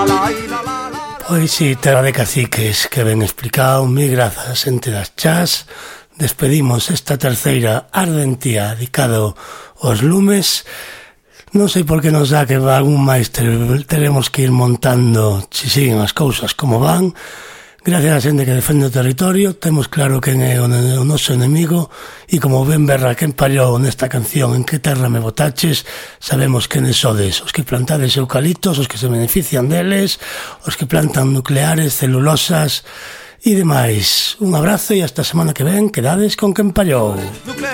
Pois si, terra de caciques, que ben explicado, mil grazas, xente das chás. Despedimos esta terceira ardentía dedicado aos lumes. Non sei por que nos dá que algún máis teremos que ir montando se siguen as cousas como van. Gracias a xente que defende o territorio, temos claro quen é o noso enemigo e como ben berra quen pallou nesta canción En que terra me botaches, sabemos quenes sodes, os que plantades eucaliptos, os que se benefician deles, os que plantan nucleares, celulosas e demais. Un abrazo e hasta a semana que ven, quedades con quen pallou.